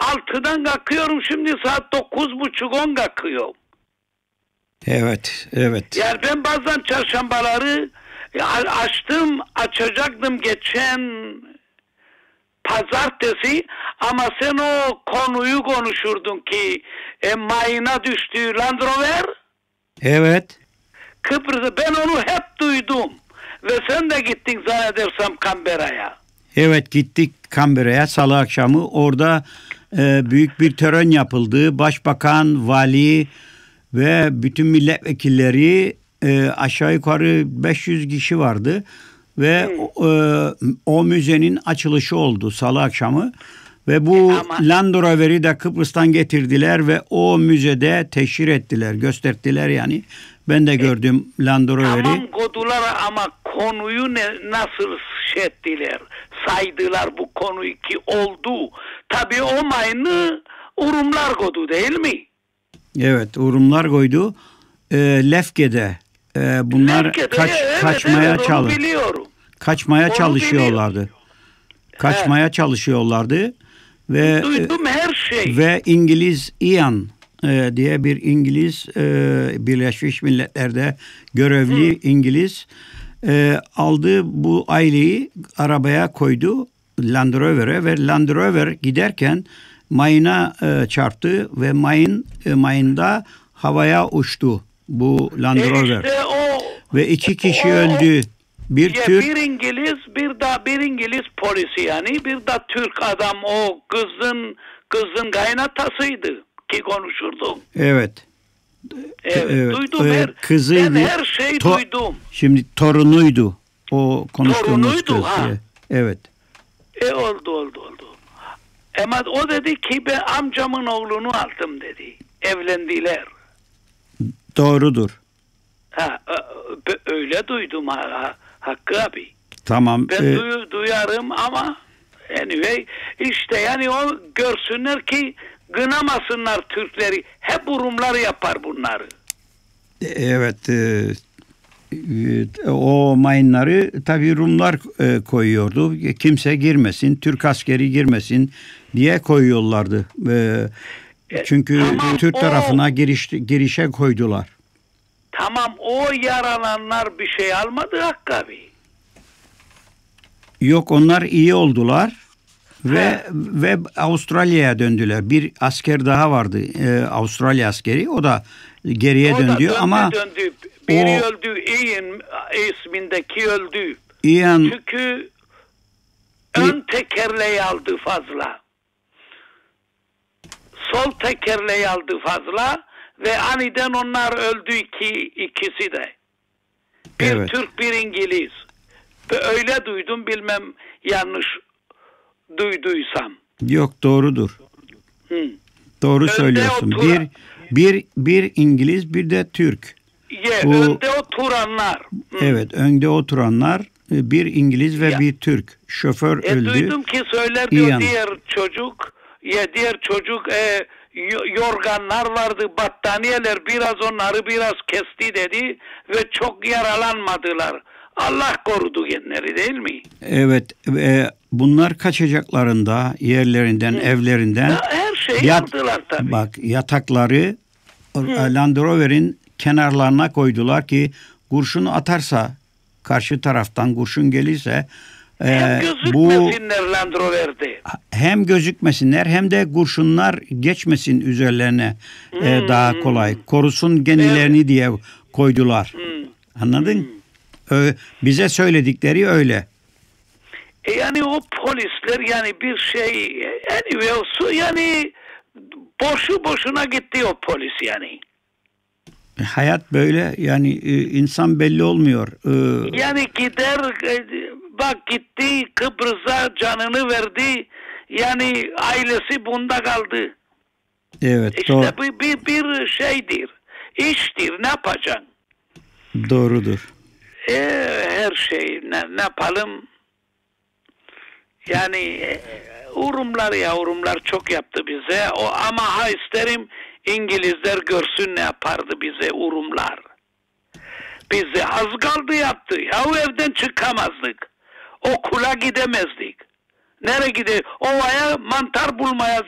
6'dan kalkıyorum, şimdi saat 9.30-10 kalkıyorum. Evet, evet. Yani ben bazen çarşambaları açacaktım geçen pazartesi, ama sen o konuyu konuşurdun ki mayına düştü Land Rover. Evet. Kıbrıs'ta ben onu hep duydum. Ve sen de gittin zannedersem Canberra'ya. Evet, gittik Canberra'ya salı akşamı. Orada büyük bir tören yapıldı. Başbakan, vali ve bütün milletvekilleri, aşağı yukarı 500 kişi vardı. Ve o müzenin açılışı oldu salı akşamı. Ve bu Land Rover'i de Kıbrıs'tan getirdiler ve o müzede teşhir ettiler, gösterdiler yani. Ben de gördüm Land Rover'i. Tamam kodular, ama konuyu nasıl ettiler, saydılar bu konuyu ki oldu. Tabii o mayını Urumlar kodu değil mi? Evet, Urumlar koydu. Lefke'de bunlar kaçmaya çalışıyorlardı. Kaçmaya çalışıyorlardı ve duydum her şey. Ve İngiliz Ian diye bir İngiliz, Birleşmiş Milletler'de görevli İngiliz aldı bu aileyi, arabaya koydu Land Rover'e ve Land Rover giderken mayına çarptı ve mayında havaya uçtu bu Land Rover. İşte ve 2 kişi öldü. Bir Türk, bir İngiliz, bir İngiliz polisi, yani bir de Türk adam, o kızın kaynatasıydı ki konuşurdum. Evet. Evet. Duydum kızıydı. Ben her şeyi duydum. Şimdi torunuydu. O konuştuğumuz kız. Ha. Evet. Oldu. Ama o dedi ki ben amcamın oğlunu aldım dedi. Evlendiler. Doğrudur. Öyle duydum Hakkı abi. Tamam. Ben duyarım ama anyway, işte yani o görsünler ki gınamasınlar Türkleri. Hep Rumlar yapar bunları. Evet. O mayınları tabii Rumlar koyuyordu. Kimse girmesin, Türk askeri girmesin diye koyuyorlardı. Çünkü Türk tarafına girişe koydular. Tamam, o yaralananlar bir şey almadı Hakkı abi. Yok, onlar iyi oldular ve Avustralya'ya döndüler. Bir asker daha vardı, Avustralya askeri, o da geriye döndü ama döndü. Biri öldü, Ian ismindeki öldü. Ian, çünkü ön tekerleği aldı fazla. Sol tekerleği aldı fazla ve aniden onlar öldü, ikisi de. Bir Türk, bir İngiliz. Ve öyle duydum, bilmem yanlış duyduysam. Yok, doğrudur. Doğru söylüyorsun. Bir İngiliz, bir de Türk. Önde oturanlar. Evet, önde oturanlar bir İngiliz ve bir Türk. Şoför öldü. Duydum ki söyler diyor diğer çocuk yorganlar vardı, battaniyeler onları biraz kesti dedi ve çok yaralanmadılar. Allah korudu genleri, değil mi? Evet, bunlar kaçacaklarında yerlerinden, evlerinden her şeyi yaptılar tabii. Bak, yatakları Land Rover'in kenarlarına koydular ki kurşun atarsa, karşı taraftan kurşun gelirse hem gözükmesinler Land Rover'de. Hem gözükmesinler hem de kurşunlar geçmesin üzerlerine daha kolay. Korusun kendilerini diye koydular. Anladın? Bize söyledikleri öyle. Yani o polisler yani bir şey yani boşu boşuna gitti o polis yani. Hayat böyle yani, insan belli olmuyor. Yani gider, bak gitti Kıbrıs'a, canını verdi. Yani ailesi bunda kaldı. Evet. İşte bir şeydir. İştir, ne yapacaksın? Doğrudur. Her şey ne yapalım? Yani Urumlar çok yaptı bize. Ama isterim İngilizler görsün ne yapardı bize Urumlar. Bize az kaldı yaptı. Ya evden çıkamazdık. Okula gidemezdik. Nereye gidelim? Ovaya mantar bulmaya